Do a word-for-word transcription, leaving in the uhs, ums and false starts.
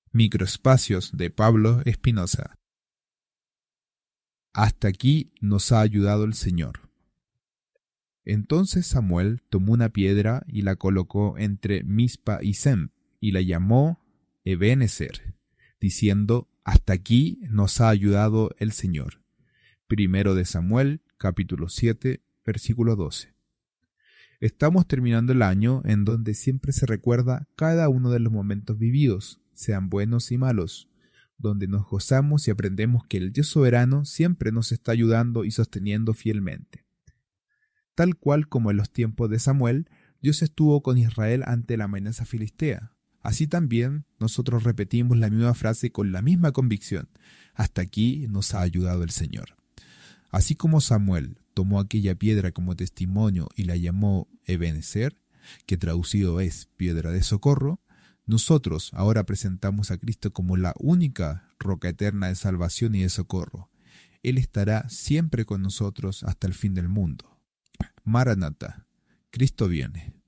Microespacios de Pablo Espinosa. Hasta aquí nos ha ayudado el Señor. Entonces Samuel tomó una piedra y la colocó entre Mizpa y Sem, y la llamó Ebenezer, diciendo: Hasta aquí nos ha ayudado el Señor. Primero de Samuel, capítulo siete, versículo doce. Estamos terminando el año en donde siempre se recuerda cada uno de los momentos vividos, sean buenos y malos, donde nos gozamos y aprendemos que el Dios soberano siempre nos está ayudando y sosteniendo fielmente. Tal cual como en los tiempos de Samuel, Dios estuvo con Israel ante la amenaza filistea. Así también nosotros repetimos la misma frase con la misma convicción: hasta aquí nos ha ayudado el Señor. Así como Samuel tomó aquella piedra como testimonio y la llamó Ebenezer, que traducido es piedra de socorro, nosotros ahora presentamos a Cristo como la única roca eterna de salvación y de socorro. Él estará siempre con nosotros hasta el fin del mundo. Maranatha, Cristo viene.